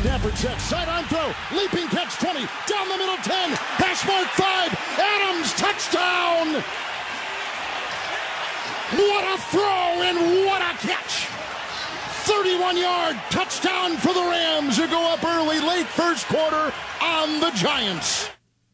Stafford set, sidearm throw, leaping catch 20, down the middle 10, hash mark 5, Adams, touchdown! What a throw and what a catch! 31-yard touchdown for the Rams, who go up early, late first quarter on the Giants.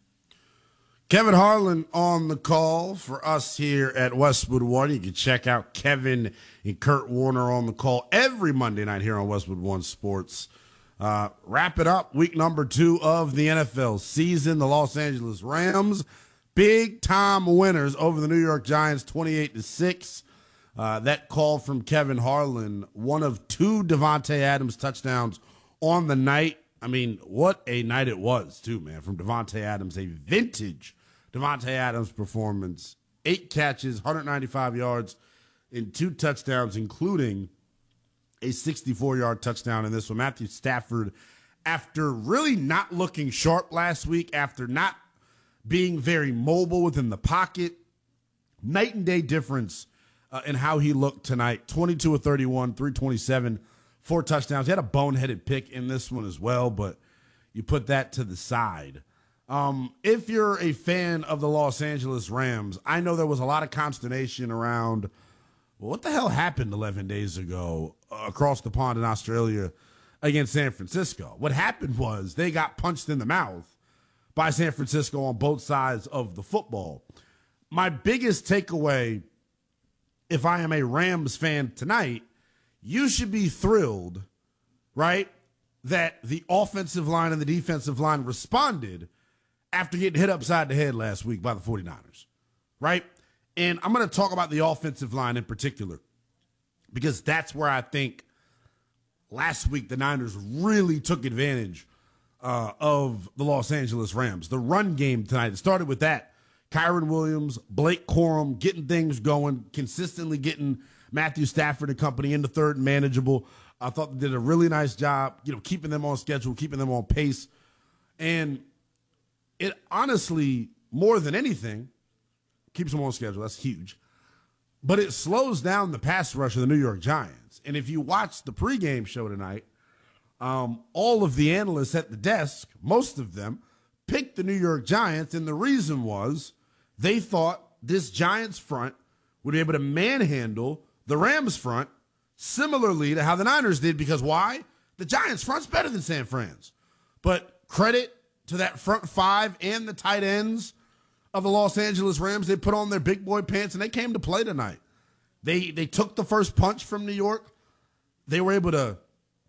Kevin Harlan on the call for us here at Westwood One. You can check out Kevin and Kurt Warner on the call every Monday night here on Westwood One Sports. Wrap it up, week number 2 of the NFL season. The Los Angeles Rams, big-time winners over the New York Giants, 28-6. That call from Kevin Harlan, one of 2 Davante Adams touchdowns on the night. I mean, what a night it was, too, man, from Davante Adams, a vintage Davante Adams performance. 8 catches, 195 yards, and 2 touchdowns, including a 64-yard touchdown in this one. Matthew Stafford, after really not looking sharp last week, after not being very mobile within the pocket, night and day difference in how he looked tonight. 22 of 31, 327, 4 touchdowns. He had a boneheaded pick in this one as well, but you put that to the side. If you're a fan of the Los Angeles Rams, I know there was a lot of consternation around, well, what the hell happened 11 days ago across the pond in Australia against San Francisco? What happened was they got punched in the mouth by San Francisco on both sides of the football. My biggest takeaway, if I am a Rams fan tonight, you should be thrilled, right, that the offensive line and the defensive line responded after getting hit upside the head last week by the 49ers, right? And I'm going to talk about the offensive line in particular because that's where I think last week the Niners really took advantage of the Los Angeles Rams. The run game tonight, it started with that. Kyren Williams, Blake Corum getting things going, consistently getting Matthew Stafford and company into third and manageable. I thought they did a really nice job, keeping them on schedule, keeping them on pace. And it honestly, more than anything, keeps them on schedule. That's huge. But it slows down the pass rush of the New York Giants. And if you watch the pregame show tonight, all of the analysts at the desk, most of them, picked the New York Giants. And the reason was they thought this Giants front would be able to manhandle the Rams front similarly to how the Niners did. Because why? The Giants front's better than San Fran's. But credit to that front 5 and the tight ends of the Los Angeles Rams. They put on their big boy pants and they came to play tonight. They took the first punch from New York. They were able to,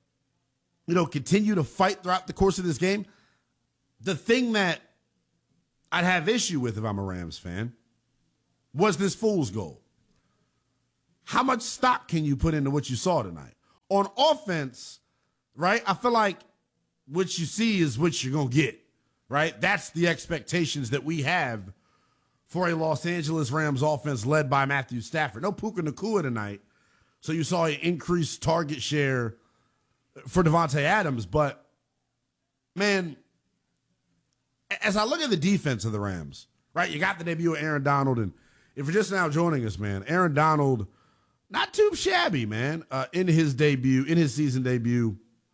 continue to fight throughout the course of this game. The thing that I'd have issue with if I'm a Rams fan was this fool's goal. How much stock can you put into what you saw tonight? On offense, right, I feel like what you see is what you're going to get, right? That's the expectations that we have for a Los Angeles Rams offense led by Matthew Stafford. No Puka Nacua tonight, so you saw an increased target share for Davante Adams. But, man, as I look at the defense of the Rams, right, you got the debut of Aaron Donald. And if you're just now joining us, man, Aaron Donald, not too shabby, man, in his season debut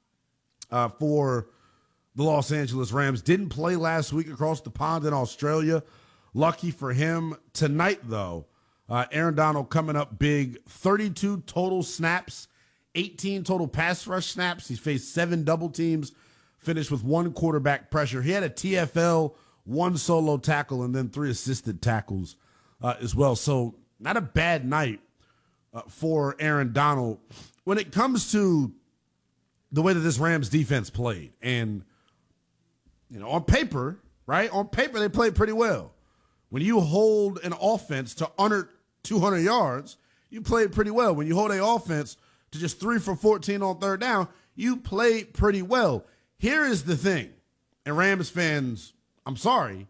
for the Los Angeles Rams. Didn't play last week across the pond in Australia. Lucky for him. Tonight, though, Aaron Donald coming up big. 32 total snaps, 18 total pass rush snaps. He's faced 7 double teams, finished with 1 quarterback pressure. He had a TFL, 1 solo tackle, and then 3 assisted tackles as well. So not a bad night for Aaron Donald. When it comes to the way that this Rams defense played, and, on paper, right? On paper, they played pretty well. When you hold an offense to under 200 yards, you played pretty well. When you hold an offense to just 3 for 14 on third down, you played pretty well. Here is the thing, and Rams fans, I'm sorry,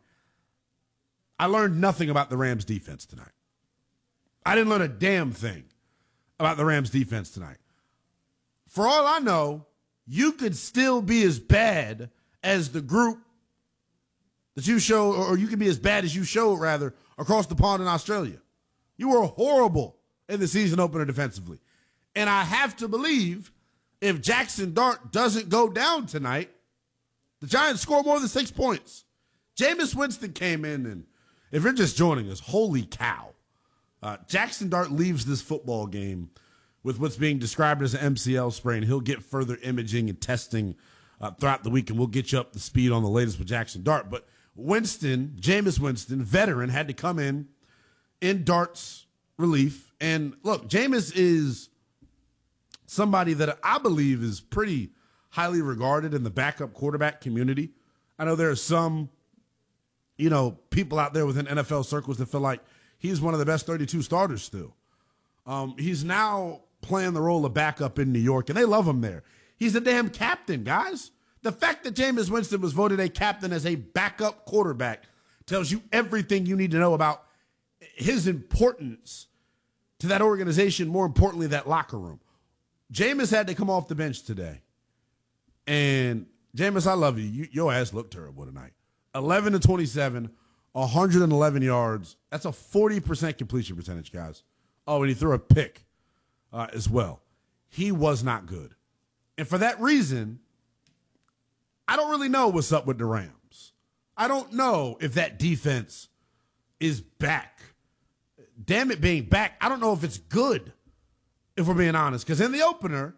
I learned nothing about the Rams defense tonight. I didn't learn a damn thing about the Rams defense tonight. For all I know, you could still be as bad as the group that you show, or you can be as bad as you showed, rather, across the pond in Australia. You were horrible in the season opener defensively. And I have to believe if Jackson Dart doesn't go down tonight, the Giants score more than 6 points. Jameis Winston came in, and if you're just joining us, holy cow. Jackson Dart leaves this football game with what's being described as an MCL sprain. He'll get further imaging and testing throughout the week, and we'll get you up to speed on the latest with Jackson Dart. But Winston, Jameis Winston, veteran, had to come in Dart's relief. And look, Jameis is somebody that I believe is pretty highly regarded in the backup quarterback community. I know there are some, people out there within NFL circles that feel like he's one of the best 32 starters still. He's now playing the role of backup in New York, and they love him there. He's a damn captain, guys. The fact that Jameis Winston was voted a captain as a backup quarterback tells you everything you need to know about his importance to that organization, more importantly, that locker room. Jameis had to come off the bench today. And, Jameis, I love you. Your ass looked terrible tonight. 11-27, 111 yards. That's a 40% completion percentage, guys. Oh, and he threw a pick as well. He was not good. And for that reason, I don't really know what's up with the Rams. I don't know if that defense is back. Damn it being back, I don't know if it's good, if we're being honest. Because in the opener,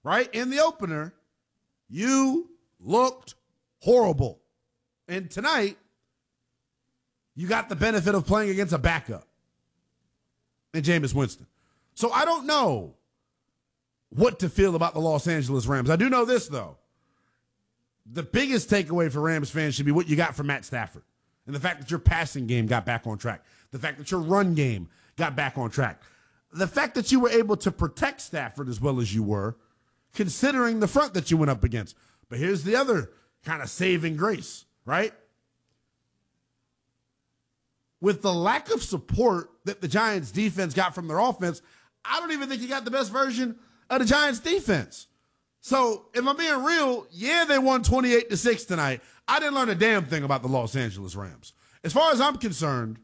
you looked horrible. And tonight, you got the benefit of playing against a backup in Jameis Winston. So I don't know what to feel about the Los Angeles Rams. I do know this, though. The biggest takeaway for Rams fans should be what you got from Matt Stafford and the fact that your passing game got back on track, the fact that your run game got back on track, the fact that you were able to protect Stafford as well as you were, considering the front that you went up against. But here's the other kind of saving grace, right? With the lack of support that the Giants defense got from their offense, I don't even think you got the best version of the Giants defense. So if I'm being real, yeah, they won 28-6 tonight. I didn't learn a damn thing about the Los Angeles Rams. As far as I'm concerned,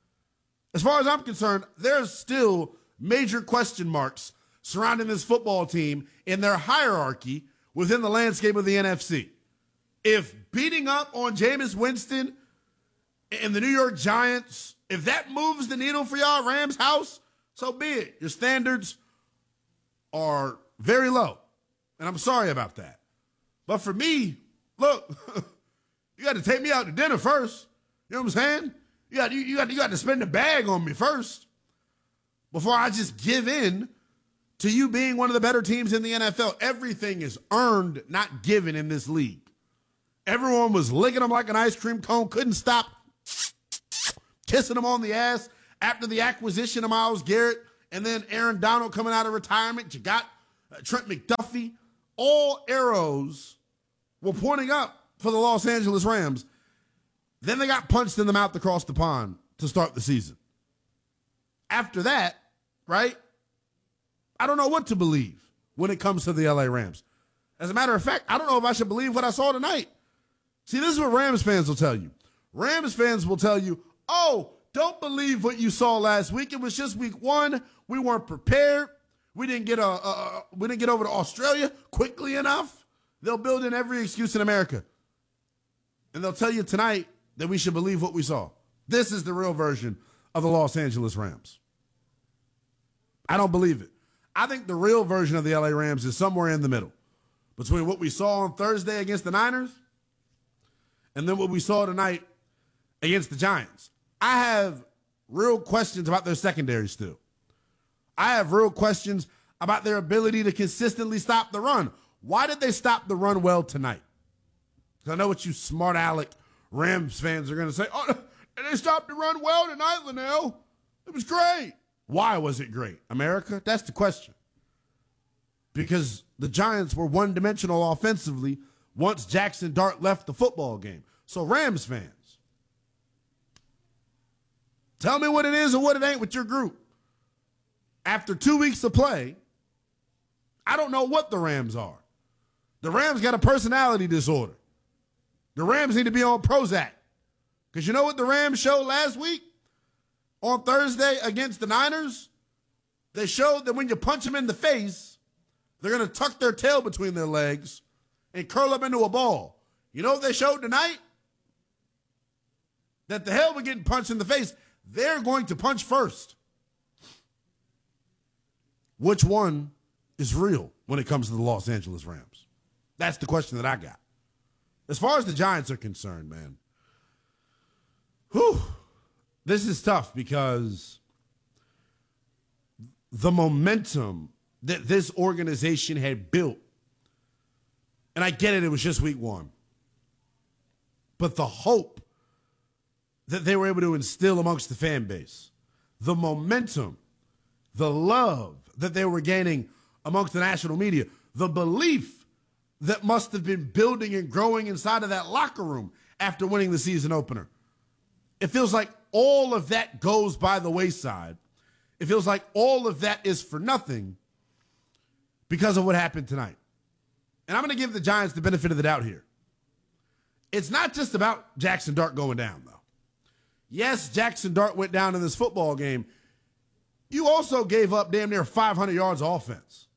there's still major question marks surrounding this football team in their hierarchy within the landscape of the NFC. If beating up on Jameis Winston and the New York Giants, if that moves the needle for y'all, Rams house, so be it. Your standards are very low, and I'm sorry about that. But for me, look, you got to take me out to dinner first. You know what I'm saying? You got to spend the bag on me first before I just give in to you being one of the better teams in the NFL. Everything is earned, not given in this league. Everyone was licking them like an ice cream cone, couldn't stop kissing them on the ass after the acquisition of Myles Garrett and then Aaron Donald coming out of retirement. You got Trent McDuffie. All arrows were pointing up for the Los Angeles Rams. Then they got punched in the mouth across the pond to start the season. After that, right, I don't know what to believe when it comes to the LA Rams. As a matter of fact, I don't know if I should believe what I saw tonight. See, this is what Rams fans will tell you. Rams fans will tell you, oh, don't believe what you saw last week. It was just week one. We weren't prepared. We didn't get over to Australia quickly enough. They'll build in every excuse in America. And they'll tell you tonight that we should believe what we saw. This is the real version of the Los Angeles Rams. I don't believe it. I think the real version of the LA Rams is somewhere in the middle between what we saw on Thursday against the Niners and then what we saw tonight against the Giants. I have real questions about their secondary still. I have real questions about their ability to consistently stop the run. Why did they stop the run well tonight? Because I know what you smart aleck Rams fans are going to say. Oh, they stopped the run well tonight, Linnell. It was great. Why was it great? America? That's the question. Because the Giants were one-dimensional offensively once Jackson Dart left the football game. So Rams fans, tell me what it is and what it ain't with your group. After 2 weeks of play, I don't know what the Rams are. The Rams got a personality disorder. The Rams need to be on Prozac. Because you know what the Rams showed last week on Thursday against the Niners? They showed that when you punch them in the face, They're going to tuck their tail between their legs and curl up into a ball. You know what they showed tonight? That the hell with getting punched in the face, they're going to punch first. Which one is real when it comes to the Los Angeles Rams? That's the question that I got. As far as the Giants are concerned, man, this is tough because the momentum that this organization had built, and I get it was just week one, but the hope that they were able to instill amongst the fan base, the momentum, the love that they were gaining amongst the national media, the belief that must have been building and growing inside of that locker room after winning the season opener. It feels like all of that goes by the wayside. It feels like all of that is for nothing because of what happened tonight. And I'm going to give the Giants the benefit of the doubt here. It's not just about Jackson Dart going down, though. Yes, Jackson Dart went down in this football game. You also gave up damn near 500 yards of offense.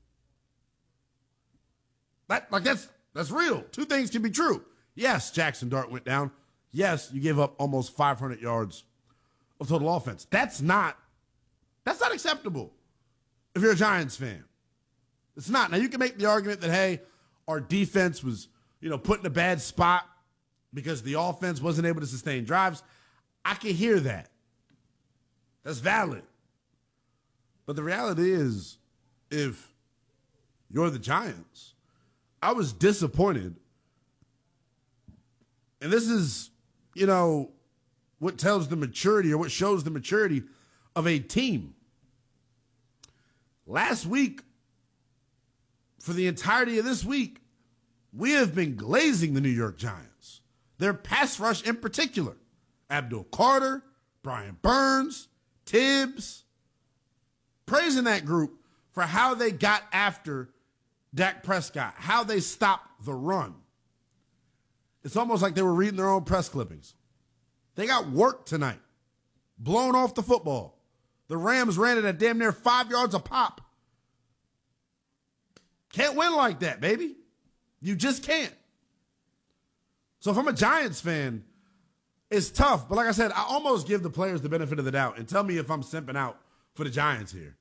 That's real. Two things can be true. Yes, Jackson Dart went down. Yes, you gave up almost 500 yards of total offense. That's not acceptable if you're a Giants fan. It's not. Now, you can make the argument that, hey, our defense was, put in a bad spot because the offense wasn't able to sustain drives. I can hear that. That's valid. But the reality is, if you're the Giants, I was disappointed. And this is, what tells the maturity or what shows the maturity of a team. Last week, for the entirety of this week, we have been glazing the New York Giants. Their pass rush in particular. Abdul Carter, Brian Burns, Tibbs. Praising that group for how they got after Dak Prescott, how they stopped the run. It's almost like they were reading their own press clippings. They got worked tonight, blown off the football. The Rams ran it at damn near 5 yards a pop. Can't win like that, baby. You just can't. So if I'm a Giants fan, it's tough. But like I said, I almost give the players the benefit of the doubt and tell me if I'm simping out for the Giants here.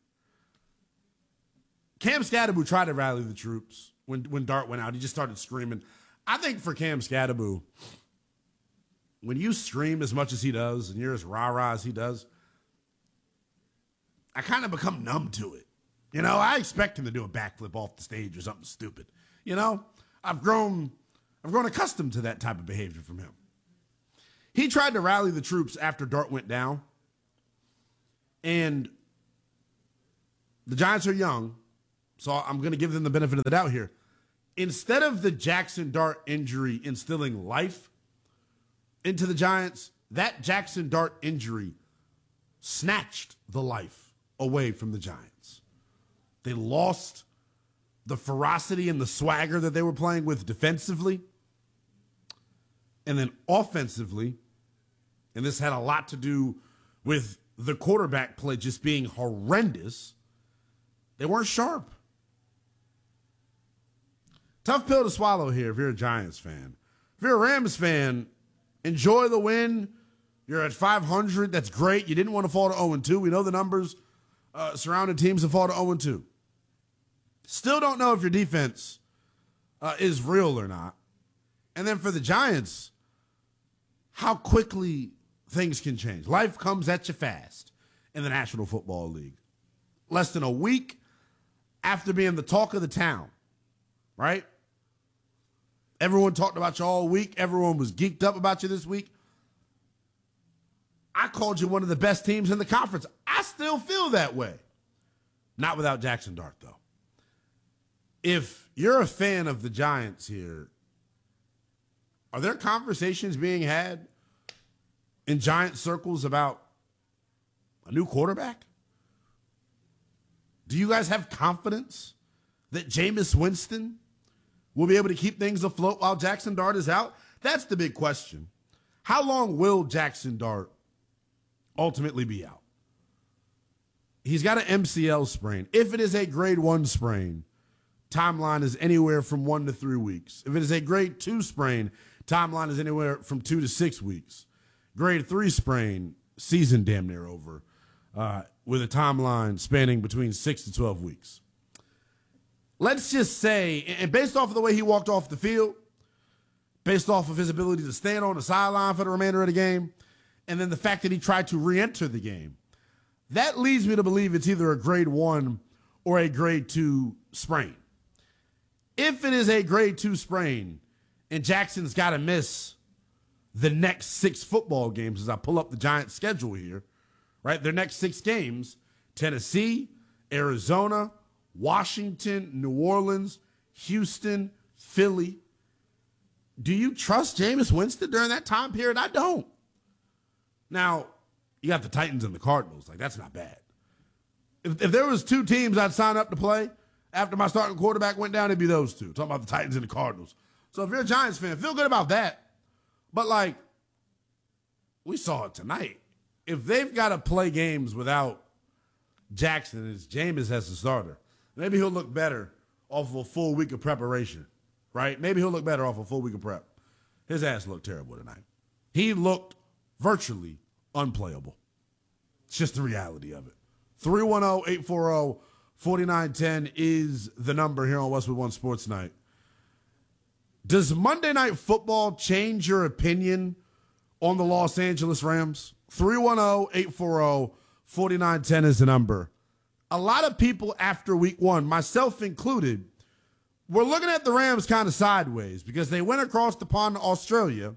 Cam Skattebo tried to rally the troops when Dart went out. He just started screaming. I think for Cam Skattebo, when you scream as much as he does and you're as rah-rah as he does, I kind of become numb to it. I expect him to do a backflip off the stage or something stupid. I've grown accustomed to that type of behavior from him. He tried to rally the troops after Dart went down. And the Giants are young, so I'm going to give them the benefit of the doubt here. Instead of the Jackson Dart injury instilling life into the Giants, that Jackson Dart injury snatched the life away from the Giants. They lost the ferocity and the swagger that they were playing with defensively. And then offensively, and this had a lot to do with the quarterback play just being horrendous, they weren't sharp. Tough pill to swallow here if you're a Giants fan. If you're a Rams fan, enjoy the win. You're at 500. That's great. You didn't want to fall to 0-2. We know the numbers surrounding teams that fall to 0-2. Still don't know if your defense is real or not. And then for the Giants, how quickly things can change. Life comes at you fast in the National Football League. Less than a week after being the talk of the town, right? Everyone talked about you all week. Everyone was geeked up about you this week. I called you one of the best teams in the conference. I still feel that way. Not without Jackson Dart, though. If you're a fan of the Giants here, are there conversations being had in Giant circles about a new quarterback? Do you guys have confidence that Jameis Winston will be able to keep things afloat while Jackson Dart is out? That's the big question. How long will Jackson Dart ultimately be out? He's got an MCL sprain. If it is a grade 1 sprain, timeline is anywhere from 1 to 3 weeks. If it is a grade 2 sprain, timeline is anywhere from 2 to 6 weeks. Grade 3 sprain, season damn near over, with a timeline spanning between 6 to 12 weeks. Let's just say, and based off of the way he walked off the field, based off of his ability to stand on the sideline for the remainder of the game, and then the fact that he tried to re-enter the game, that leads me to believe it's either a grade 1 or a grade 2 sprain. If it is a grade 2 sprain and Jackson's got to miss the next 6 football games, as I pull up the Giants' schedule here, right? Their next 6 games, Tennessee, Arizona, Washington, New Orleans, Houston, Philly. Do you trust Jameis Winston during that time period? I don't. Now, you got the Titans and the Cardinals. Like, that's not bad. If there was 2 teams I'd sign up to play after my starting quarterback went down, it'd be those 2. Talking about the Titans and the Cardinals. So if you're a Giants fan, feel good about that. But, like, we saw it tonight. If they've got to play games without Jackson and it's Jameis as the starter, maybe he'll look better off of a full week of preparation, right? Maybe he'll look better off a full week of prep. His ass looked terrible tonight. He looked virtually unplayable. It's just the reality of it. 310-840-4910 is the number here on Westwood One Sports Night. Does Monday Night Football change your opinion on the Los Angeles Rams? 310-840-4910 is the number. A lot of people after week 1, myself included, were looking at the Rams kind of sideways because they went across the pond to Australia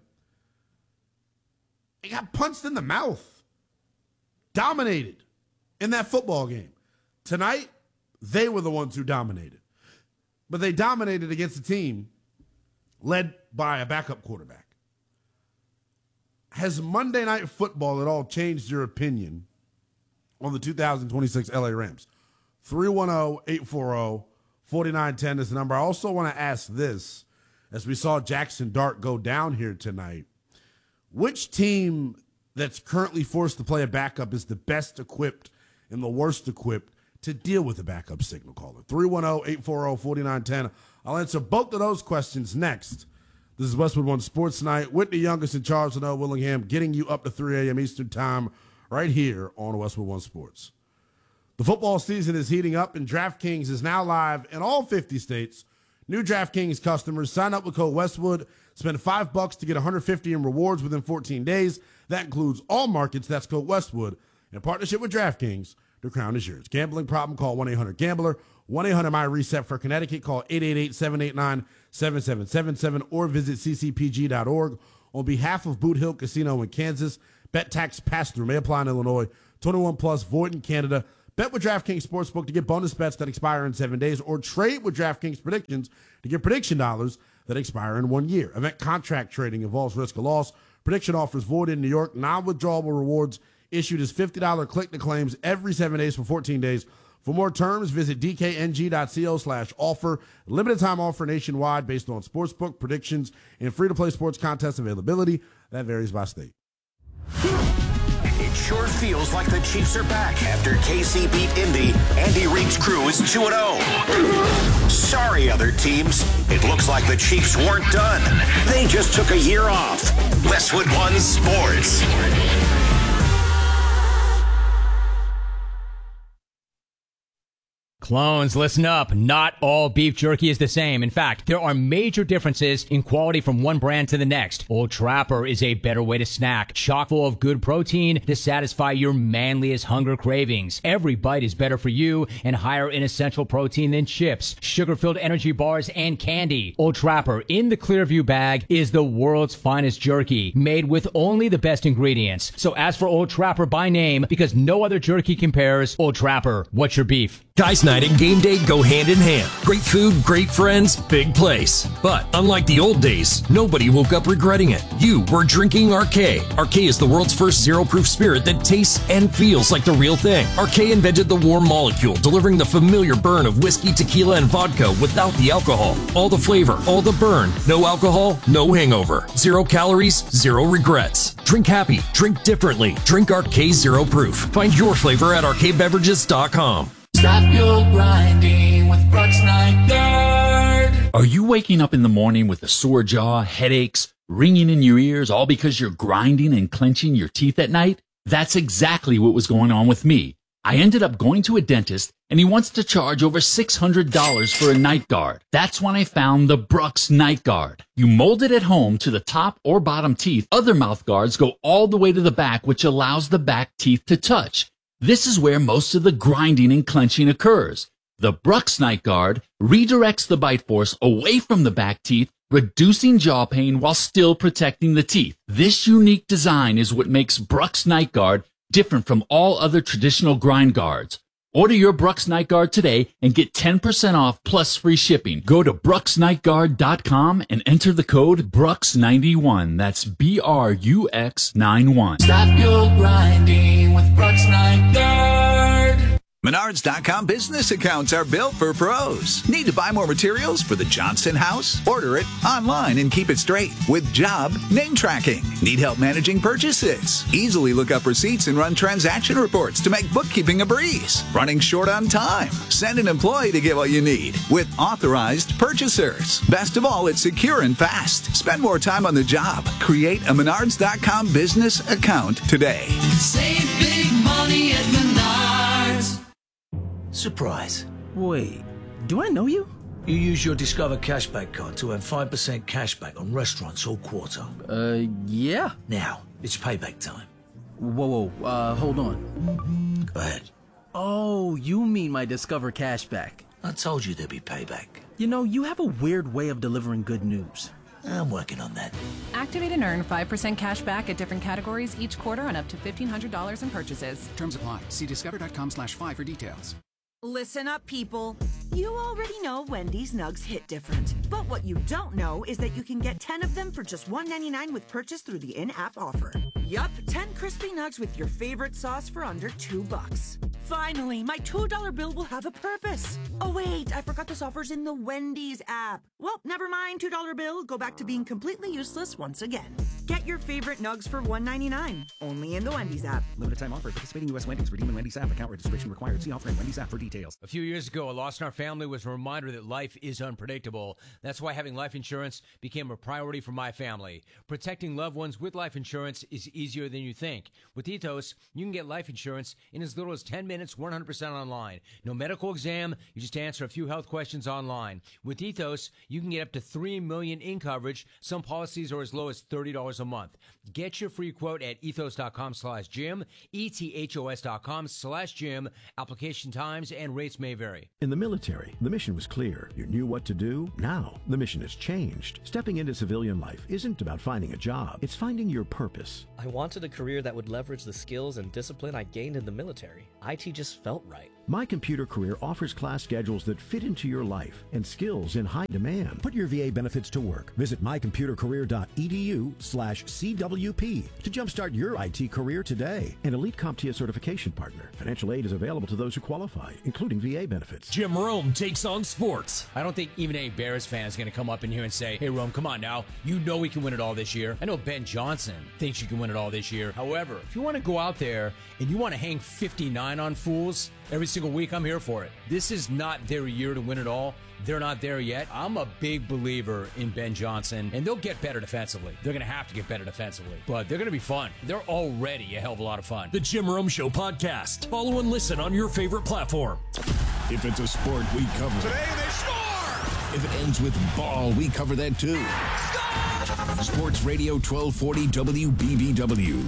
and got punched in the mouth. Dominated in that football game. Tonight, they were the ones who dominated. But they dominated against a team led by a backup quarterback. Has Monday Night Football at all changed your opinion on the 2026 LA Rams? 310-840-4910 is the number. I also want to ask this, as we saw Jackson Dart go down here tonight. Which team that's currently forced to play a backup is the best equipped and the worst equipped to deal with a backup signal caller? 310-840-4910. I'll answer both of those questions next. This is Westwood One Sports Night. Whitney Youngest and Charles Leno Willingham getting you up to 3 a.m. Eastern Time right here on Westwood One Sports. The football season is heating up, and DraftKings is now live in all 50 states. New DraftKings customers sign up with code Westwood, spend $5 to get $150 in rewards within 14 days. That includes all markets. That's code Westwood. In partnership with DraftKings, the crown is yours. Gambling problem? Call 1-800-GAMBLER. 1-800-MY-RESET for Connecticut. Call 888-789-7777 or visit ccpg.org. On behalf of Boot Hill Casino in Kansas, bet tax pass-through may apply in Illinois. 21 plus, void in Canada. Bet with DraftKings Sportsbook to get bonus bets that expire in 7 days, or trade with DraftKings Predictions to get prediction dollars that expire in 1 year. Event contract trading involves risk of loss. Prediction offers void in New York. Non-withdrawable rewards issued as $50 click-to-claims every 7 days for 14 days. For more terms, visit dkng.co/offer. Limited time offer nationwide based on sportsbook predictions and free-to-play sports contest availability. That varies by state. It sure feels like the Chiefs are back after KC beat Indy. Andy Reid's crew is 2-0. Sorry, other teams. It looks like the Chiefs weren't done. They just took a year off. Westwood One Sports. Clones, listen up. Not all beef jerky is the same. In fact, there are major differences in quality from one brand to the next. Old Trapper is a better way to snack, chock full of good protein to satisfy your manliest hunger cravings. Every bite is better for you and higher in essential protein than chips, sugar-filled energy bars, and candy. Old Trapper in the Clearview bag is the world's finest jerky, made with only the best ingredients. So ask for Old Trapper by name because no other jerky compares. Old Trapper, what's your beef? Guys night and game day go hand in hand. Great food, great friends, big place. But unlike the old days, nobody woke up regretting it. You were drinking Arcade. Arcade is the world's first zero-proof spirit that tastes and feels like the real thing. Arcade invented the warm molecule, delivering the familiar burn of whiskey, tequila, and vodka without the alcohol. All the flavor, all the burn. No alcohol, no hangover. 0 calories, 0 regrets. Drink happy, drink differently. Drink Arcade Zero Proof. Find your flavor at arcadebeverages.com. Stop your grinding with Brooks Night. Are you waking up in the morning with a sore jaw, headaches, ringing in your ears, all because you're grinding and clenching your teeth at night? That's exactly what was going on with me. I ended up going to a dentist, and he wants to charge over $600 for a night guard. That's when I found the Brux Night Guard. You mold it at home to the top or bottom teeth. Other mouth guards go all the way to the back, which allows the back teeth to touch. This is where most of the grinding and clenching occurs. The Brux Night Guard redirects the bite force away from the back teeth, reducing jaw pain while still protecting the teeth. This unique design is what makes Brux Night Guard different from all other traditional grind guards. Order your Brux Night Guard today and get 10% off plus free shipping. Go to BruxNightGuard.com and enter the code BRUX91. That's BRUX91. Stop your grinding with Brux Night Guard. Menards.com business accounts are built for pros. Need to buy more materials for the Johnson house? Order it online and keep it straight with job name tracking. Need help managing purchases? Easily look up receipts and run transaction reports to make bookkeeping a breeze. Running short on time? Send an employee to get what you need with authorized purchasers. Best of all, it's secure and fast. Spend more time on the job. Create a Menards.com business account today. Save big money at Menards. Surprise. Wait, do I know you? You use your Discover Cashback card to earn 5% cashback on restaurants all quarter. Yeah. Now, it's payback time. Whoa, hold on. Go ahead. Oh, you mean my Discover Cashback. I told you there'd be payback. You know, you have a weird way of delivering good news. I'm working on that. Activate and earn 5% cash back at different categories each quarter on up to $1,500 in purchases. Terms apply. See discover.com/5 for details. Listen up, people. You already know Wendy's Nugs hit different. But what you don't know is that you can get 10 of them for just $1.99 with purchase through the in-app offer. Yup, 10 crispy nugs with your favorite sauce for under $2. Finally, my $2 bill will have a purpose. Oh wait, I forgot this offer's in the Wendy's app. Well, never mind, $2 bill. Go back to being completely useless once again. Get your favorite nugs for $1.99. Only in the Wendy's app. Limited time offer. Participating U.S. Wendy's. Redeem in Wendy's app. Account registration required. See offer in Wendy's app for details. A few years ago, a loss in our family was a reminder that life is unpredictable. That's why having life insurance became a priority for my family. Protecting loved ones with life insurance is easier than you think. With Ethos, you can get life insurance in as little as 10 minutes, 100% online. No medical exam, you just answer a few health questions online. With Ethos, you can get up to $3 million in coverage. Some policies are as low as $30 a month. Get your free quote at ethos.com/Jim, ethos.com/Jim. Application times and rates may vary. In the military, the mission was clear. You knew what to do. Now, the mission has changed. Stepping into civilian life isn't about finding a job. It's finding your purpose. I wanted a career that would leverage the skills and discipline I gained in the military. IT just felt right. My Computer Career offers class schedules that fit into your life and skills in high demand. Put your VA benefits to work. Visit mycomputercareer.edu/CWP to jumpstart your IT career today. An Elite CompTIA certification partner. Financial aid is available to those who qualify, including VA benefits. Jim Rome takes on sports. I don't think even any Bears fan is going to come up in here and say, hey, Rome, come on now. You know we can win it all this year. I know Ben Johnson thinks you can win it all this year. However, if you want to go out there and you want to hang 59 on fools every single week, I'm here for it. This is not their year to win it all. They're not there yet. I'm a big believer in Ben Johnson, and they'll get better defensively. They're going to have to get better defensively, but they're going to be fun. They're already a hell of a lot of fun. The Jim Rome Show podcast. Follow and listen on your favorite platform. If it's a sport, we cover it. Today they score! If it ends with ball, we cover that too. Score! Sports Radio 1240 WBBW.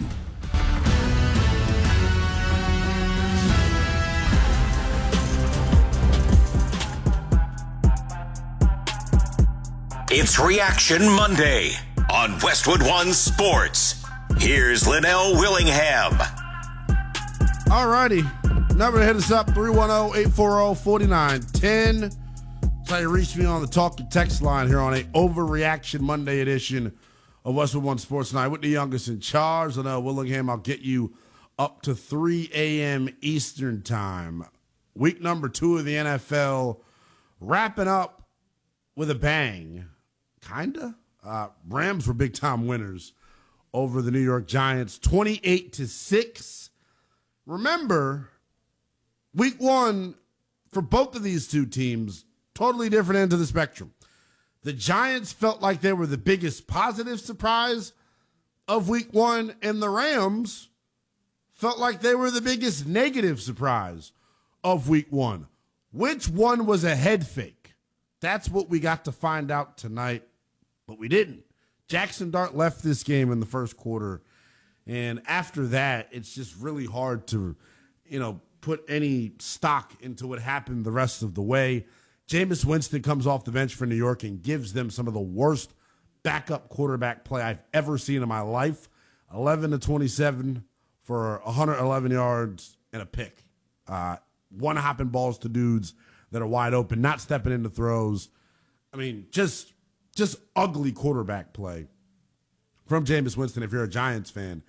It's Reaction Monday on Westwood One Sports. Here's Linnell Willingham. All righty. Number to hit us up, 310-840-4910. That's how you reach me on the talk and text line here on a Overreaction Monday edition of Westwood One Sports Night with the youngest in charge, Linnell Willingham. I'll get you up to 3 a.m. Eastern time. Week number 2 of the NFL wrapping up with a bang. Kinda. Rams were big-time winners over the New York Giants, 28-6. Remember, week 1 for both of these two teams, totally different ends of the spectrum. The Giants felt like they were the biggest positive surprise of week one, and the Rams felt like they were the biggest negative surprise of week one. Which one was a head fake? That's what we got to find out tonight, but we didn't. Jackson Dart left this game in the first quarter, and after that, it's just really hard to, put any stock into what happened the rest of the way. Jameis Winston comes off the bench for New York and gives them some of the worst backup quarterback play I've ever seen in my life. 11-27 for 111 yards and a pick. One hopping balls to dudes that are wide open, not stepping into throws. I mean, just ugly quarterback play from Jameis Winston. If you're a Giants fan,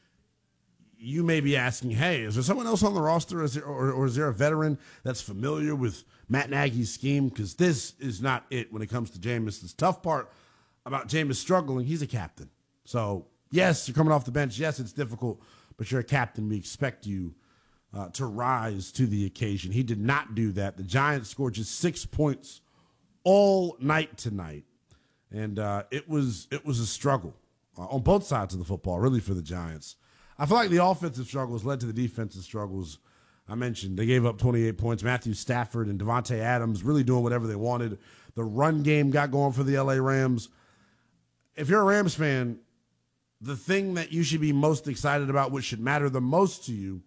you may be asking, hey, is there someone else on the roster, or is there a veteran that's familiar with Matt Nagy's scheme? Because this is not it when it comes to Jameis. The tough part about Jameis struggling, he's a captain. So, yes, you're coming off the bench. Yes, it's difficult, but you're a captain. We expect you to rise to the occasion. He did not do that. The Giants scored just 6 points all night tonight, and it was a struggle on both sides of the football, really, for the Giants. I feel like the offensive struggles led to the defensive struggles. I mentioned they gave up 28 points. Matthew Stafford and Devontae Adams really doing whatever they wanted. The run game got going for the LA Rams. If you're a Rams fan, the thing that you should be most excited about, which should matter the most to you,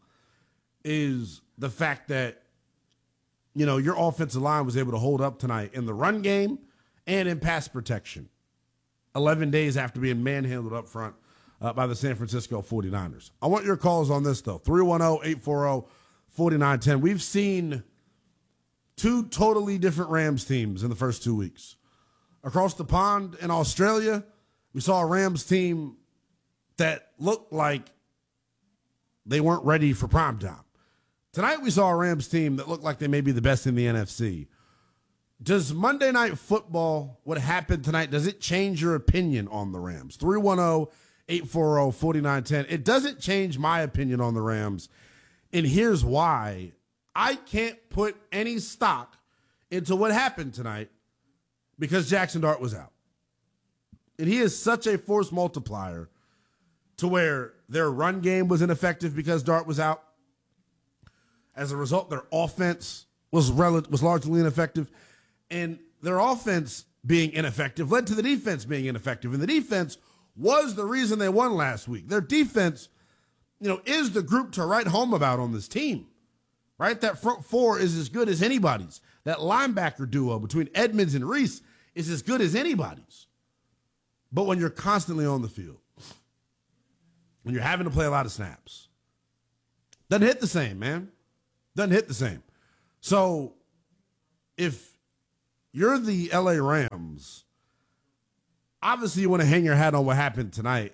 is the fact that, your offensive line was able to hold up tonight in the run game and in pass protection 11 days after being manhandled up front by the San Francisco 49ers. I want your calls on this, though. 310-840-4910. We've seen two totally different Rams teams in the first 2 weeks. Across the pond in Australia, we saw a Rams team that looked like they weren't ready for primetime. Tonight we saw a Rams team that looked like they may be the best in the NFC. Does Monday Night Football, what happened tonight, does it change your opinion on the Rams? 310-840-4910. It doesn't change my opinion on the Rams, and here's why. I can't put any stock into what happened tonight because Jackson Dart was out. And he is such a force multiplier to where their run game was ineffective because Dart was out. As a result, their offense was largely ineffective. And their offense being ineffective led to the defense being ineffective. And the defense was the reason they won last week. Their defense, is the group to write home about on this team, right? That front four is as good as anybody's. That linebacker duo between Edmonds and Reese is as good as anybody's. But when you're constantly on the field, when you're having to play a lot of snaps, doesn't hit the same, man. Doesn't hit the same. So if you're the LA Rams, obviously you want to hang your hat on what happened tonight.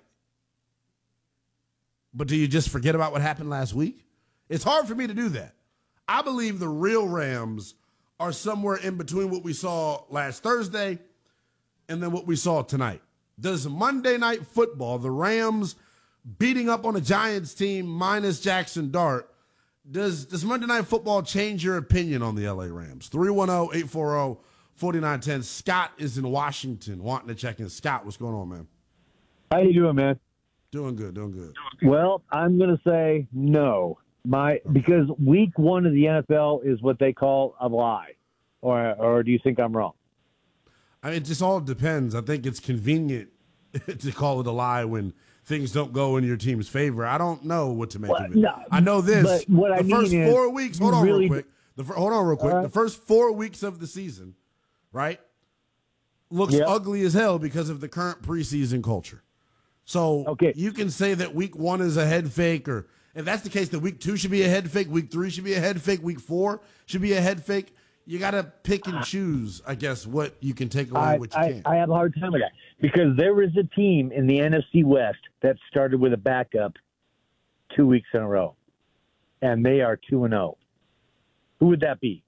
But do you just forget about what happened last week? It's hard for me to do that. I believe the real Rams are somewhere in between what we saw last Thursday and then what we saw tonight. Does Monday Night Football, the Rams beating up on a Giants team minus Jackson Dart, does Monday Night Football change your opinion on the LA Rams? 310-840-4910. Scott is in Washington wanting to check in. Scott, what's going on, man? How you doing, man? Doing good. Well, I'm going to say no. Because week one of the NFL is what they call a lie. Or do you think I'm wrong? I mean, it just all depends. I think it's convenient to call it a lie when things don't go in your team's favor. I don't know what to make of it. No, I know this. But what the first 4 weeks, hold on real quick. The first 4 weeks of the season, right, looks ugly as hell because of the current preseason culture. So you can say that week one is a head fake, or if that's the case, that week two should be a head fake, week three should be a head fake, week four should be a head fake. You got to pick and choose, I guess, what you can take away, what you can't. I have a hard time with that because there is a team in the NFC West that started with a backup 2 weeks in a row, and they are 2-0. Who would that be?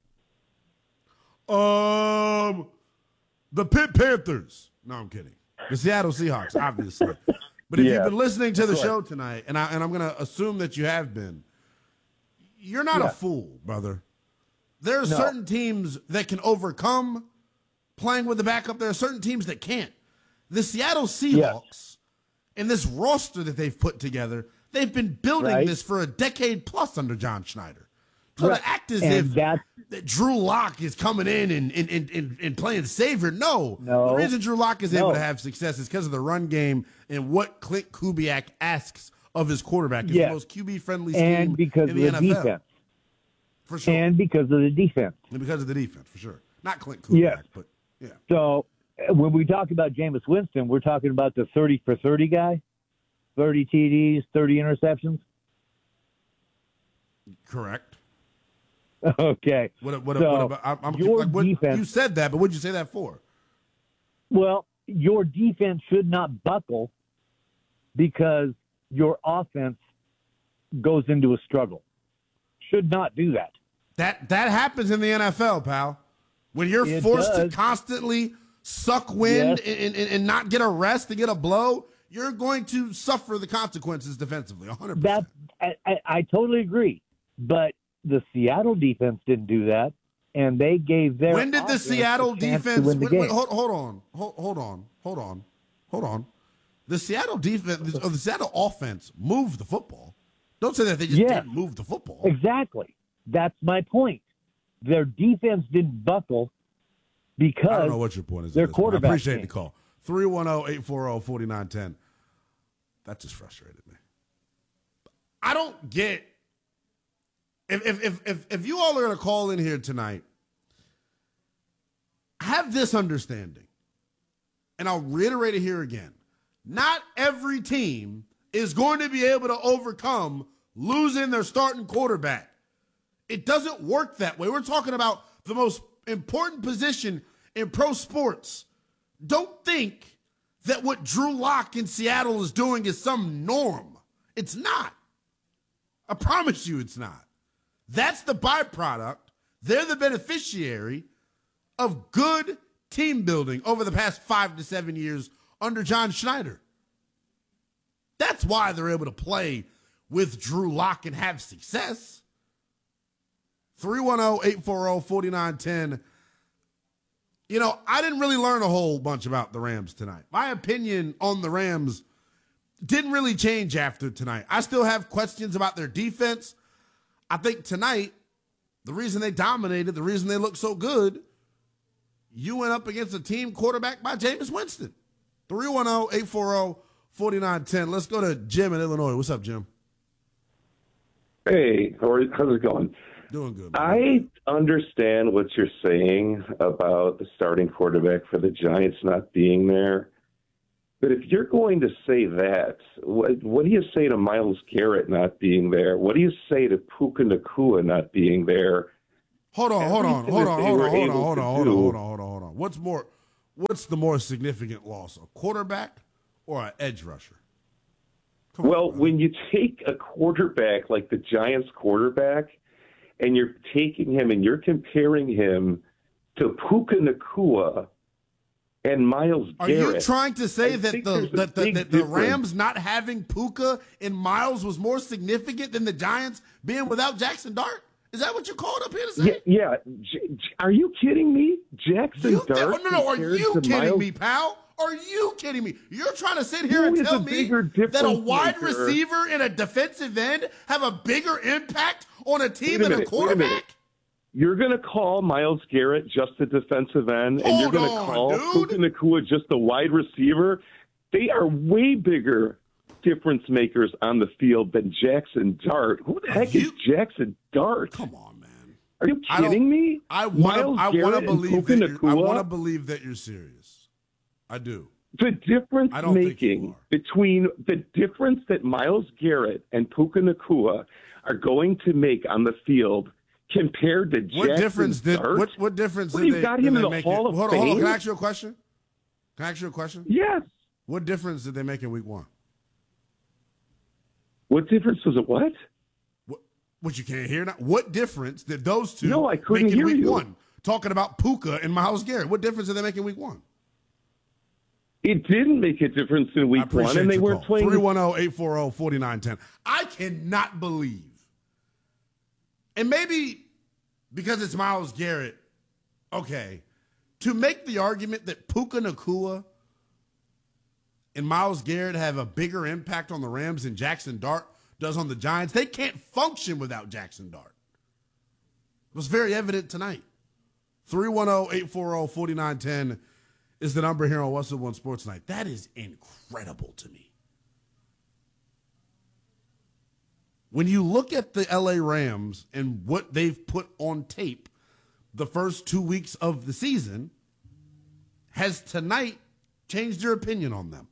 The Pitt Panthers. No, I'm kidding. The Seattle Seahawks, obviously. But if you've been listening to the show tonight, and I'm going to assume that you have been, you're not a fool, brother. There are certain teams that can overcome playing with the backup. There are certain teams that can't. The Seattle Seahawks and this roster that they've put together, they've been building this for a decade plus under John Schneider. So to act as if that Drew Lock is coming in and playing savior, no. The reason Drew Lock is able to have success is because of the run game and what Clint Kubiak asks of his quarterback. It's the most QB-friendly scheme and because in the of the NFL. defense. For sure. And because of the defense. And because of the defense, for sure. Not Clint Kubiak, but yeah. So when we talk about Jameis Winston, we're talking about the 30 for 30 guy, 30 TDs, 30 interceptions. Correct. Okay. What about your defense? You said that, but what did you say that for? Well, your defense should not buckle because your offense goes into a struggle. Should not do that. That happens in the NFL, pal. When you're forced to constantly suck wind and not get a rest and get a blow, you're going to suffer the consequences defensively, 100%. I totally agree. But the Seattle defense didn't do that, and they gave their When did the Seattle defense hold on. The Seattle defense or the Seattle offense moved the football. Don't say that they just didn't move the football. Exactly. That's my point. Their defense didn't buckle because I don't know what your point is. Their quarterback. I appreciate the call. 310-840-4910. That just frustrated me. I don't get if you all are going to call in here tonight, have this understanding, and I'll reiterate it here again. Not every team is going to be able to overcome losing their starting quarterback. It doesn't work that way. We're talking about the most important position in pro sports. Don't think that what Drew Lock in Seattle is doing is some norm. It's not. I promise you it's not. That's the byproduct. They're the beneficiary of good team building over the past 5 to 7 years under John Schneider. That's why they're able to play with Drew Lock and have success. 310-840-4910. You know, I didn't really learn a whole bunch about the Rams tonight. My opinion on the Rams didn't really change after tonight. I still have questions about their defense. I think tonight, the reason they dominated, the reason they looked so good, you went up against a team quarterback by Jameis Winston. 310-840-4910. Let's go to Jim in Illinois. What's up, Jim? Hey, how's it going? Doing good, man. I understand what you're saying about the starting quarterback for the Giants not being there. But if you're going to say that, what do you say to Myles Garrett not being there? What do you say to Puka Nacua not being there? Hold on. What's the more significant loss, a quarterback or an edge rusher? When you take a quarterback like the Giants quarterback and you're taking him and you're comparing him to Puka Nacua and Myles Garrett. Are you trying to say that the Rams not having Puka and Myles was more significant than the Giants being without Jackson Dart? Is that what you called up here to say? Yeah. Are you kidding me? Jackson Dart? No. Are you kidding me, pal? Are you kidding me? You're trying to sit here and tell me that a wide receiver and a defensive end have a bigger impact on a team than a quarterback? You're going to call Myles Garrett just a defensive end, and you're going to call Puka Nacua just a wide receiver? They are way bigger difference makers on the field than Jackson Dart. Who the heck is Jackson Dart? Come on, man. Are you kidding me? I want to believe that you're serious. I do. The difference between the difference that Myles Garrett and Puka Nacua are going to make on the field compared to Jackson Dart. What difference did you got him in the Hall of Fame? Hold on. Can I ask you a question? Yes. What difference did they make in week 1? What difference was it? What you can't hear now? What difference did those two I couldn't make in hear week you. 1? Talking about Puka and Myles Garrett. What difference did they make in week 1? It didn't make a difference in week 1, and they weren't playing. 310-840-4910. I cannot believe. And maybe because it's Myles Garrett, okay, to make the argument that Puka Nacua and Myles Garrett have a bigger impact on the Rams than Jackson Dart does on the Giants, they can't function without Jackson Dart. It was very evident tonight. 310-840-4910 is the number here on Westwood One Sports Night. That is incredible to me. When you look at the LA Rams and what they've put on tape the first 2 weeks of the season, has tonight changed your opinion on them?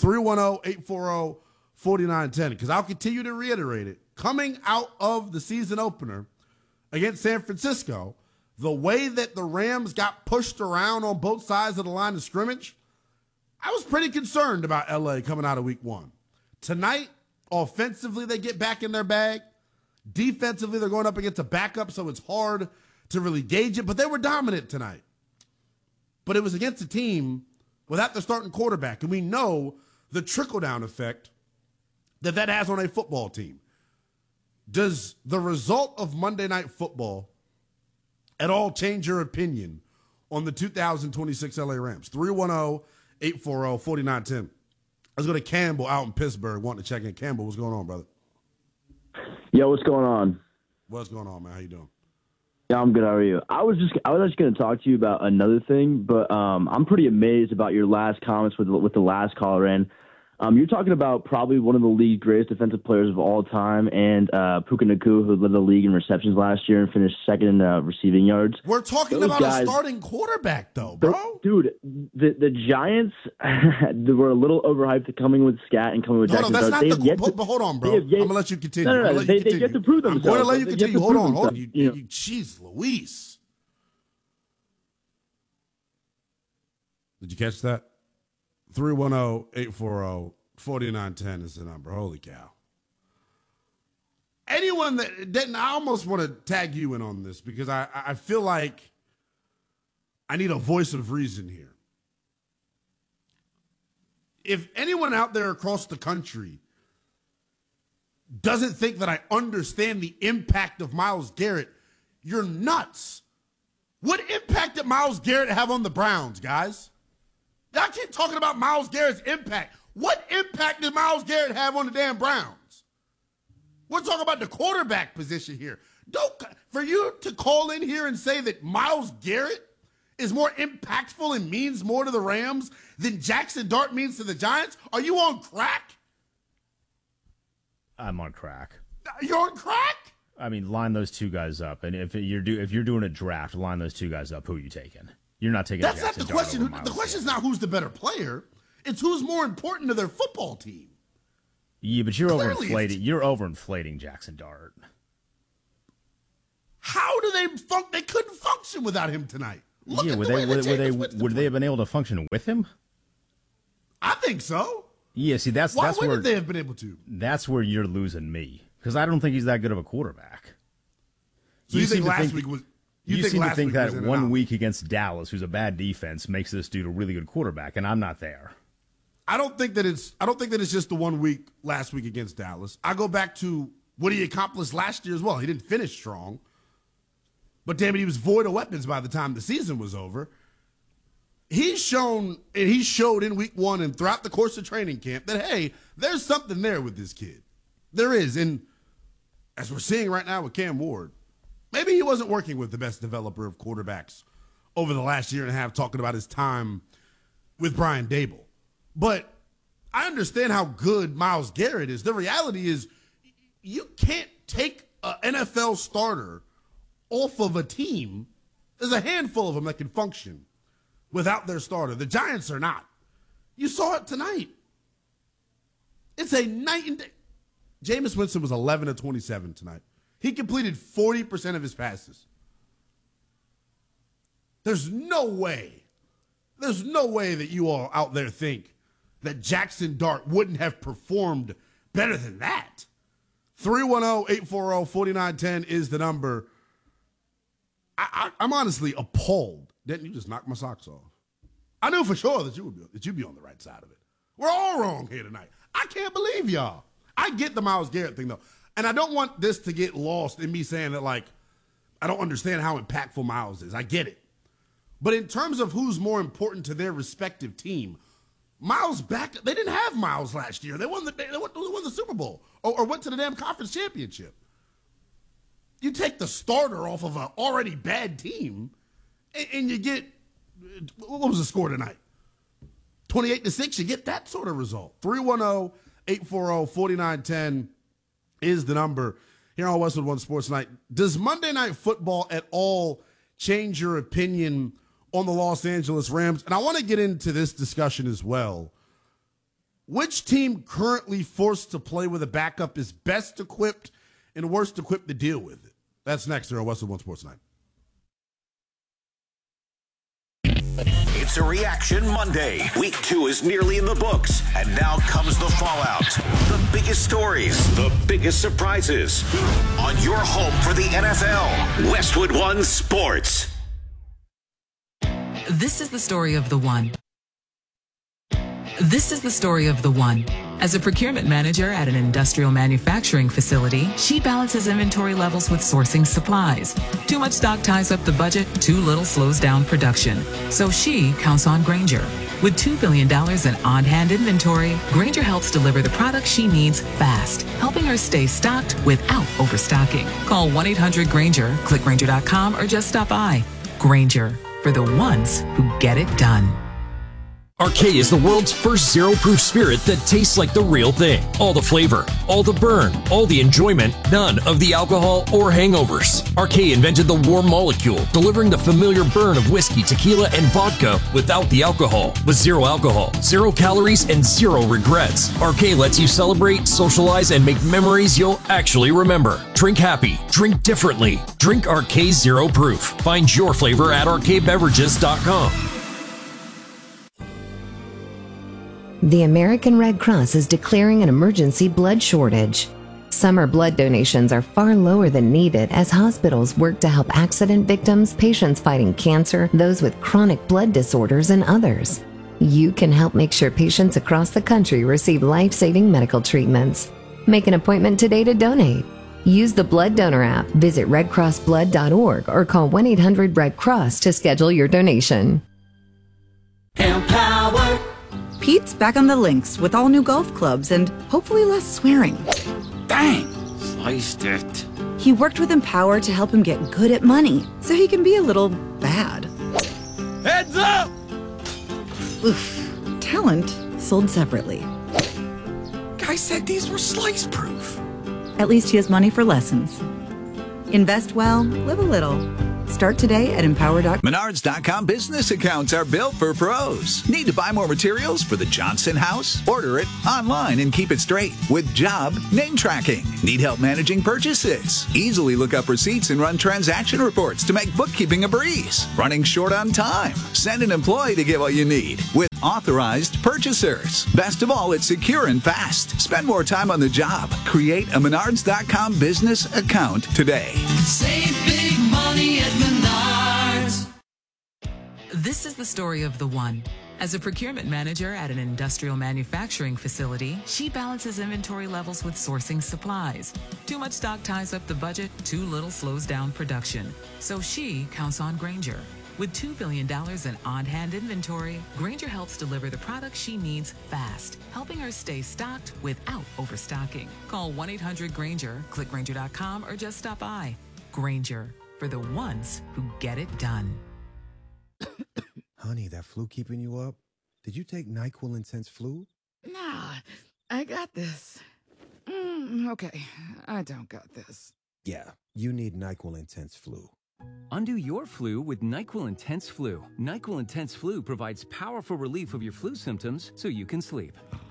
310-840-4910, because I'll continue to reiterate it. Coming out of the season opener against San Francisco, the way that the Rams got pushed around on both sides of the line of scrimmage, I was pretty concerned about LA coming out of week one. Tonight, offensively, they get back in their bag. Defensively, they're going up against a backup, so it's hard to really gauge it, but they were dominant tonight. But it was against a team without their starting quarterback, and we know the trickle-down effect that has on a football team. Does the result of Monday Night Football at all change your opinion on the 2026 LA Rams? 310-840-4910. Let's go to Campbell out in Pittsburgh wanting to check in. Campbell, what's going on, brother? Yo, what's going on? What's going on, man? How you doing? Yeah, I'm good. How are you? I was actually going to talk to you about another thing, but I'm pretty amazed about your last comments with the last caller in. You're talking about probably one of the league's greatest defensive players of all time, and Puka Nacua, who led the league in receptions last year and finished second in receiving yards. We're talking about a starting quarterback, though, bro. Dude, the Giants they were a little overhyped coming with Scat and coming with Jackson. No, that's not but hold on, bro. I'm going to let you continue. No, they get to prove themselves. I'm going to let you continue. Hold on. Jeez Louise. Did you catch that? 310-840-4910 is the number. Holy cow. Anyone that didn't, I almost want to tag you in on this because I feel like I need a voice of reason here. If anyone out there across the country doesn't think that I understand the impact of Myles Garrett, you're nuts. What impact did Myles Garrett have on the Browns, guys? Y'all keep talking about Myles Garrett's impact. What impact did Myles Garrett have on the damn Browns? We're talking about the quarterback position here. For you to call in here and say that Myles Garrett is more impactful and means more to the Rams than Jackson Dart means to the Giants, are you on crack? I'm on crack. You're on crack? I mean, line those two guys up, and if you're doing a draft, line those two guys up. Who are you taking? You're not taking. That's Jackson not the Dart question. The question is not who's the better player. It's who's more important to their football team. Yeah, but you're Clearly overinflating. You're overinflating Jackson Dart. How do they They couldn't function without him tonight. Look at would the way would they have been able to function with him? I think so. Yeah, see, that's Why where wouldn't they have been able to? That's where you're losing me because I don't think he's that good of a quarterback. So you think last week was? You seem to think that 1 week against Dallas, who's a bad defense, makes this dude a really good quarterback, and I'm not there. I don't think that it's just the 1 week last week against Dallas. I go back to what he accomplished last year as well. He didn't finish strong, but damn it, he was void of weapons by the time the season was over. He showed in week one and throughout the course of training camp that, hey, there's something there with this kid. There is, and as we're seeing right now with Cam Ward, maybe he wasn't working with the best developer of quarterbacks over the last year and a half, talking about his time with Brian Dable. But I understand how good Myles Garrett is. The reality is you can't take an NFL starter off of a team. There's a handful of them that can function without their starter. The Giants are not. You saw it tonight. It's a night and day. Jameis Winston was 11 of 27 tonight. He completed 40% of his passes. There's no way that you all out there think that Jackson Dart wouldn't have performed better than that. 310-840-4910 is the number. I'm honestly appalled. Didn't you just knock my socks off? I knew for sure that you'd be on the right side of it. We're all wrong here tonight. I can't believe y'all. I get the Myles Garrett thing, though. And I don't want this to get lost in me saying that, like, I don't understand how impactful Myles is. I get it. But in terms of who's more important to their respective team, Miles they didn't have Miles last year. They won the Super Bowl or went to the damn conference championship. You take the starter off of an already bad team, and you get, what was the score tonight? 28-6, you get that sort of result. 310-840-4910 is the number here on Westwood One Sports Night. Does Monday Night Football at all change your opinion on the Los Angeles Rams? And I want to get into this discussion as well. Which team currently forced to play with a backup is best equipped and worst equipped to deal with it? That's next here on Westwood One Sports Night. It's a Reaction Monday. Week 2 is nearly in the books, and now comes the fallout. The biggest stories, the biggest surprises. On your home for the NFL, Westwood One Sports. This is the story of the one. This is the story of the one. As a procurement manager at an industrial manufacturing facility, she balances inventory levels with sourcing supplies. Too much stock ties up the budget, too little slows down production. So she counts on Grainger. With $2 billion in on-hand inventory, Grainger helps deliver the products she needs fast, helping her stay stocked without overstocking. Call 1-800-GRAINGER, click Grainger.com, or just stop by. Grainger, for the ones who get it done. RK is the world's first zero-proof spirit that tastes like the real thing. All the flavor, all the burn, all the enjoyment, none of the alcohol or hangovers. RK invented the warm molecule, delivering the familiar burn of whiskey, tequila, and vodka without the alcohol. With zero alcohol, 0 calories, and 0 regrets. RK lets you celebrate, socialize, and make memories you'll actually remember. Drink happy, drink differently. Drink RK Zero Proof. Find your flavor at rkbeverages.com. The American Red Cross is declaring an emergency blood shortage. Summer blood donations are far lower than needed as hospitals work to help accident victims, patients fighting cancer, those with chronic blood disorders, and others. You can help make sure patients across the country receive life-saving medical treatments. Make an appointment today to donate. Use the Blood Donor app, visit redcrossblood.org, or call 1-800-RED-CROSS to schedule your donation. Empower. Pete's back on the links with all new golf clubs and hopefully less swearing. Dang, sliced it. He worked with Empower to help him get good at money so he can be a little bad. Heads up! Oof. Talent sold separately. Guy said these were slice proof. At least he has money for lessons. Invest well, live a little. Start today at Empower.com. Menards.com business accounts are built for pros. Need to buy more materials for the Johnson house? Order it online and keep it straight with Job Name Tracking. Need help managing purchases? Easily look up receipts and run transaction reports to make bookkeeping a breeze. Running short on time? Send an employee to get what you need with authorized purchasers. Best of all, it's secure and fast. Spend more time on the job. Create a Menards.com business account today. Save big money at Menards. This is the story of the one. As a procurement manager at an industrial manufacturing facility, she balances inventory levels with sourcing supplies. Too much stock ties up the budget, too little slows down production. So she counts on Grainger. With $2 billion in on-hand inventory, Grainger helps deliver the products she needs fast, helping her stay stocked without overstocking. Call 1-800-GRAINGER, click Grainger.com, or just stop by. Grainger, for the ones who get it done. Honey, that flu keeping you up? Did you take NyQuil Intense Flu? Nah, I got this. Okay, I don't got this. Yeah, you need NyQuil Intense Flu. Undo your flu with NyQuil Intense Flu. NyQuil Intense Flu provides powerful relief of your flu symptoms so you can sleep.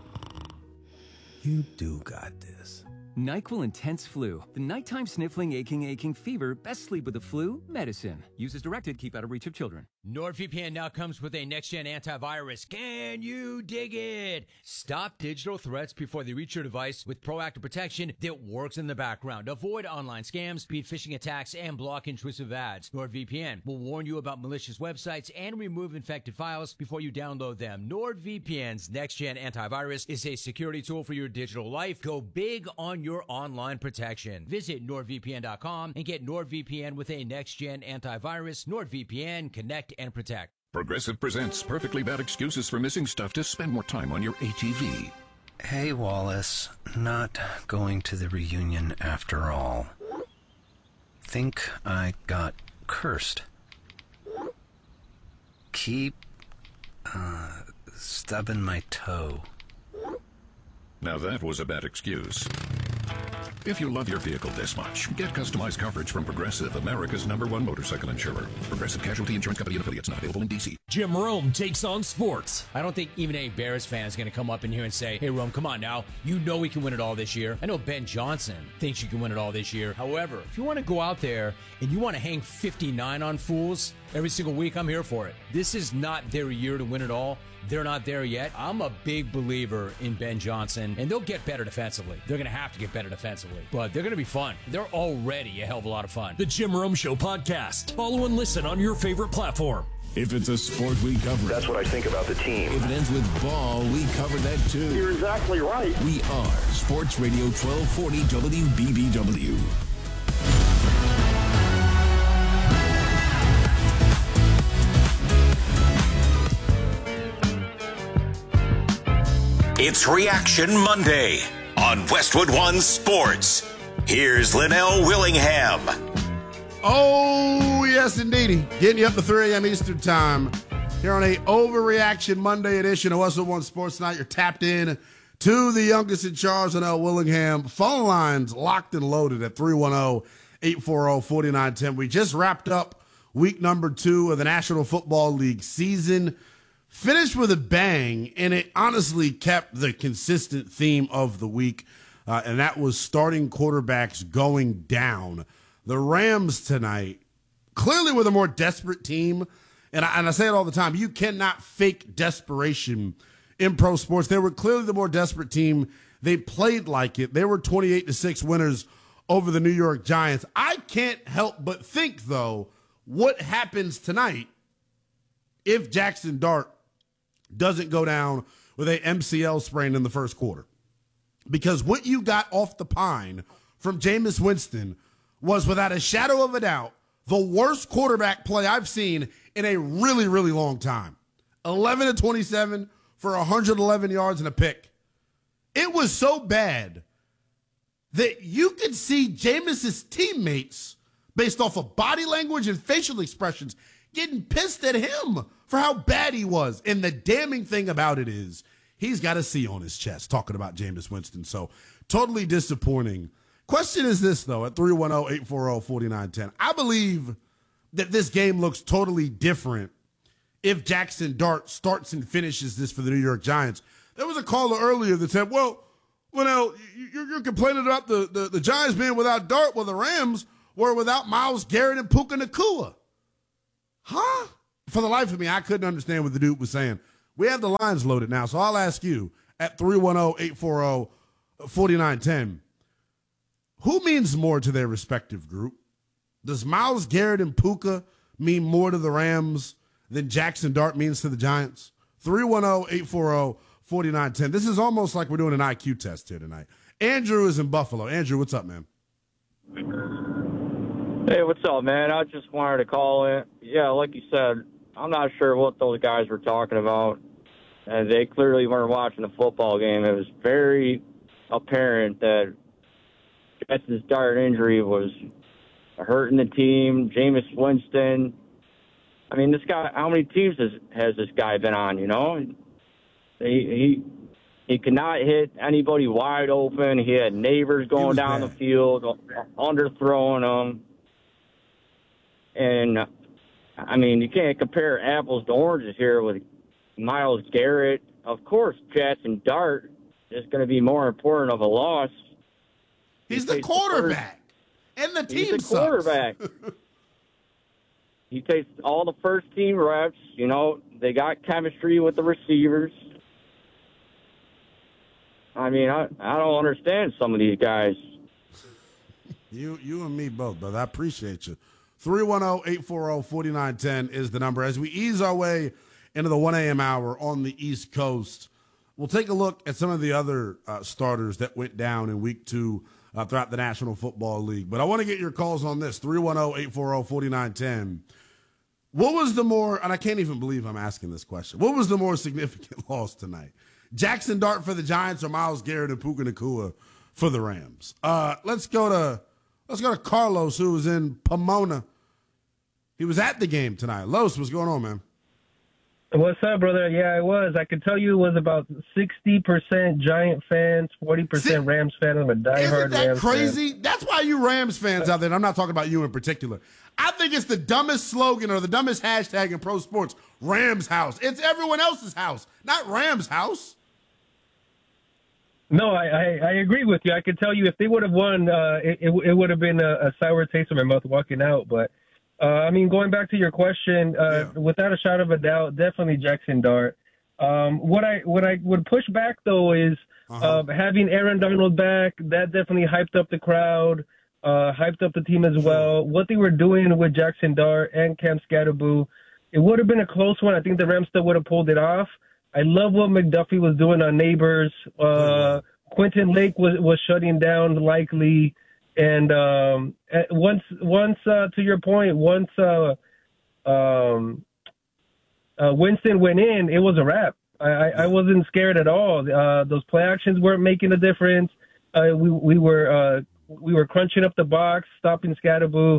You do got this. NyQuil Intense Flu. The nighttime sniffling, aching fever. Best sleep with the flu medicine. Use as directed. Keep out of reach of children. NordVPN now comes with a next-gen antivirus. Can you dig it? Stop digital threats before they reach your device with proactive protection that works in the background. Avoid online scams, beat phishing attacks, and block intrusive ads. NordVPN will warn you about malicious websites and remove infected files before you download them. NordVPN's next-gen antivirus is a security tool for your digital life. Go big on your online protection. Visit NordVPN.com and get NordVPN with a next-gen antivirus. NordVPN, connect and protect. Progressive presents Perfectly Bad Excuses for Missing Stuff to spend more time on your ATV. Hey, Wallace. Not going to the reunion after all. Think I got cursed. Keep, stubbing my toe. Now that was a bad excuse. If you love your vehicle this much, get customized coverage from Progressive, America's #1 motorcycle insurer. Progressive Casualty Insurance Company and affiliates, not available in D.C. Jim Rome takes on sports. I don't think even a Bears fan is going to come up in here and say, hey, Rome, come on now. You know we can win it all this year. I know Ben Johnson thinks you can win it all this year. However, if you want to go out there and you want to hang 59 on fools every single week, I'm here for it. This is not their year to win it all. They're not there yet. I'm a big believer in Ben Johnson, and they'll get better defensively. They're going to have to get better defensively, but they're going to be fun. They're already a hell of a lot of fun. The Jim Rome Show podcast. Follow and listen on your favorite platform. If it's a sport, we cover it. That's what I think about the team. If it ends with ball, we cover that too. You're exactly right. We are Sports Radio 1240 WBBW. It's Reaction Monday on Westwood One Sports. Here's Linnell Willingham. Oh, yes, indeedy. Getting you up to 3 a.m. Eastern Time here on a Overreaction Monday edition of Westwood One Sports Night. You're tapped in to the youngest in charge, Linnell Willingham. Phone lines locked and loaded at 310-840-4910. We just wrapped up week number 2 of the National Football League season. Finished with a bang, and it honestly kept the consistent theme of the week, and that was starting quarterbacks going down. The Rams tonight clearly were the more desperate team, and I say it all the time. You cannot fake desperation in pro sports. They were clearly the more desperate team. They played like it. They were 28-6 winners over the New York Giants. I can't help but think, though, what happens tonight if Jackson Dart doesn't go down with a MCL sprain in the first quarter. Because what you got off the pine from Jameis Winston was, without a shadow of a doubt, the worst quarterback play I've seen in a really, really long time. 11-27 for 111 yards and a pick. It was so bad that you could see Jameis's teammates, based off of body language and facial expressions, getting pissed at him for how bad he was. And the damning thing about it is he's got a C on his chest talking about Jameis Winston. So totally disappointing. Question is this, though, at 310-840-4910. I believe that this game looks totally different if Jackson Dart starts and finishes this for the New York Giants. There was a caller earlier that said, well, now you're complaining about the Giants being without Dart. Well, the Rams were without Myles Garrett and Puka Nacua. Huh? For the life of me, I couldn't understand what the dude was saying. We have the lines loaded now, so I'll ask you at 310-840-4910, who means more to their respective group? Does Myles Garrett and Puka mean more to the Rams than Jackson Dart means to the Giants? 310-840-4910. This is almost like we're doing an IQ test here tonight. Andrew is in Buffalo. Andrew, what's up, man? Hey, what's up, man? I just wanted to call in. Yeah, like you said, I'm not sure what those guys were talking about. And they clearly weren't watching the football game. It was very apparent that Jackson's Dart injury was hurting the team. Jameis Winston. I mean, this guy, how many teams has this guy been on, you know? He cannot hit anybody wide open. He had neighbors going down the field, underthrowing them. And, I mean, you can't compare apples to oranges here with Myles Garrett. Of course, Jackson Dart is going to be more important of a loss. He's the quarterback, and the team He's the quarterback. He takes all the first-team reps. You know, they got chemistry with the receivers. I mean, I don't understand some of these guys. You and me both, brother. I appreciate you. 310-840-4910 is the number. As we ease our way into the 1 a.m. hour on the East Coast, we'll take a look at some of the other starters that went down in week 2 throughout the National Football League. But I want to get your calls on this, 310-840-4910. What was the more, and I can't even believe I'm asking this question, what was the more significant loss tonight? Jackson Dart for the Giants or Myles Garrett and Puka Nacua for the Rams? Let's go to Carlos, who was in Pomona. He was at the game tonight. Los, what's going on, man? What's up, brother? Yeah, it was. I could tell you it was about 60% Giant fans, 40% Rams fans. I'm a diehard Rams fan. Isn't that crazy? That's why you Rams fans out there, and I'm not talking about you in particular. I think it's the dumbest slogan or the dumbest hashtag in pro sports, Rams house. It's everyone else's house, not Rams house. No, I agree with you. I could tell you if they would have won, it would have been a sour taste in my mouth walking out. But, I mean, going back to your question, without a shadow of a doubt, definitely Jackson Dart. What I would push back, though, is having Aaron Donald back. That definitely hyped up the crowd, hyped up the team as well. What they were doing with Jackson Dart and Cam Scatterboo, it would have been a close one. I think the Rams still would have pulled it off. I love what McDuffie was doing on Neighbors. Quentin Lake was shutting down Likely. And once to your point, once Winston went in, it was a wrap. I wasn't scared at all. Those play actions weren't making a difference. We were crunching up the box, stopping Scatterboo.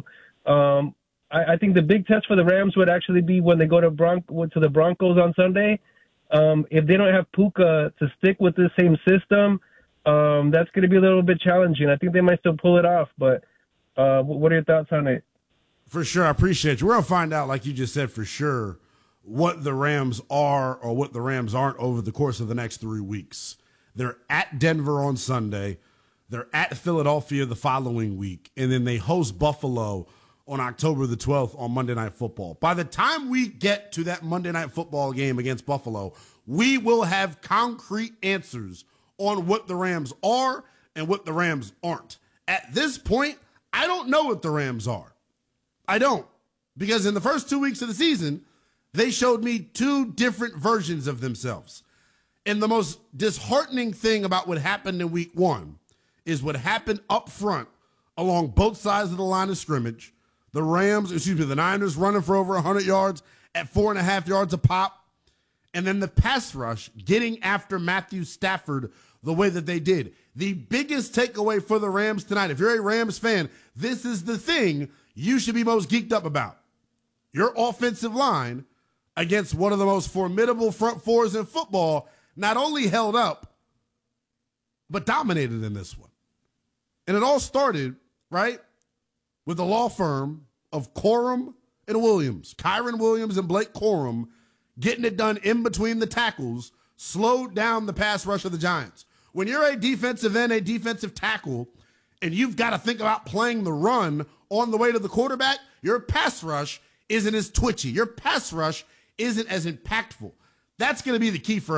I think the big test for the Rams would actually be when they go to the Broncos on Sunday. If they don't have Puka to stick with the same system, that's going to be a little bit challenging. I think they might still pull it off, but what are your thoughts on it? For sure. I appreciate you. We're going to find out, like you just said, for sure, what the Rams are or what the Rams aren't over the course of the next 3 weeks. They're at Denver on Sunday. They're at Philadelphia the following week, and then they host Buffalo on October the 12th on Monday Night Football. By the time we get to that Monday Night Football game against Buffalo, we will have concrete answers on what the Rams are and what the Rams aren't. At this point, I don't know what the Rams are. I don't. Because in the first 2 weeks of the season, they showed me two different versions of themselves. And the most disheartening thing about what happened in week one is what happened up front along both sides of the line of scrimmage. The Niners running for over 100 yards at 4.5 yards a pop. And then the pass rush getting after Matthew Stafford the way that they did. The biggest takeaway for the Rams tonight, if you're a Rams fan, this is the thing you should be most geeked up about. Your offensive line against one of the most formidable front fours in football not only held up, but dominated in this one. And it all started, right, with the law firm of Corum and Williams. Kyron Williams and Blake Corum getting it done in between the tackles slowed down the pass rush of the Giants. When you're a defensive end, a defensive tackle, and you've got to think about playing the run on the way to the quarterback, your pass rush isn't as twitchy. Your pass rush isn't as impactful. That's going to be the key for